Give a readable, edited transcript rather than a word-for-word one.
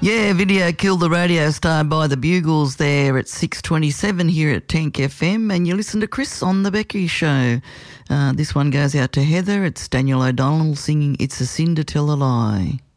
Yeah, Video Killed the Radio Star by the Bugles there at 6:27 here at Tank FM, and you listen to Chris on The Becky Show. This one goes out to Heather. It's Daniel O'Donnell singing It's a Sin to Tell a Lie.